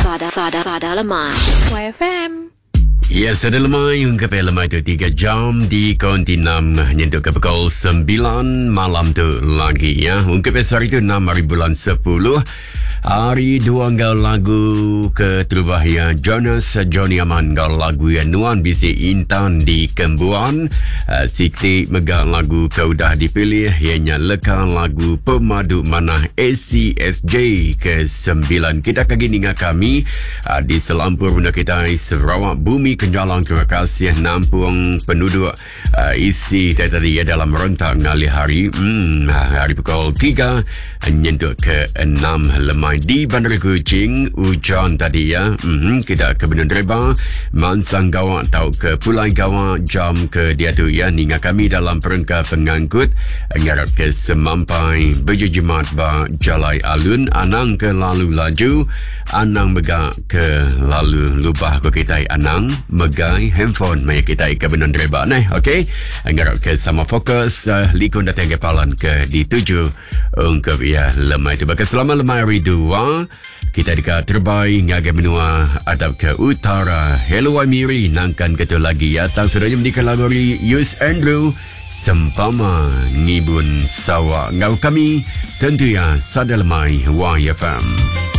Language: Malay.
Sada lemai. YFM. Ya, sada lemai hingga lemai tu 3 jam di kontinam nyentuh ke pukul 9 malam tu lagi ya. Ungkap hari tu 6 hari bulan 10. Hari dua ngau lagu ke terubah ya Jonas Johnny Aman ngau lagu ya Nuan Bisi Intan di Kembuan. Sikti megah lagu kau dah dipilih ianya leka lagu Pemadu Manah ACSJ ke-9. Kita kagini dengan kami di selampur benda kita Sarawak Bumi Kenjalang. Terima kasih nampung penduduk isi tadi ya dalam rentang ngali hari hari pukul 3 nyentuh ke 6 lemai di Bandar Kuching. Hujan tadi ya. Kita ke Benun Reba Mansang Gawak tau ke Pulai Gawak jam ke dia tu ya. Ninga kami dalam perangka pengangkut ngarap ke semampai berjemat ba Jalai Alun Anang ke lalu laju Anang megak ke lalu lubah ko kita Anang megai handphone maya kita ke Benun Reba nih. Okey, ngarap ke sama fokus likun datang kepalan ke di 7 ungkap ya lemai tu bakal selama lemai hari 2 kita dekat terbaik ngagai menua adab ke utara. Hello Amiri nangkan ketu lagi ya tang sudahnya menikah lagori Yus Andrew sempama ngibun sawak ngau kami tentu ya sada lemai YFM.